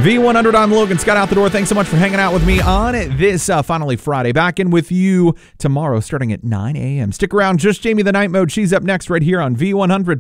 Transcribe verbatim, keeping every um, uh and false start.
V one hundred, I'm Logan Scott out the door. Thanks so much for hanging out with me on this uh, finally Friday. Back in with you tomorrow starting at nine a.m. Stick around. Just Jamie the Night Mode. She's up next right here on V one hundred.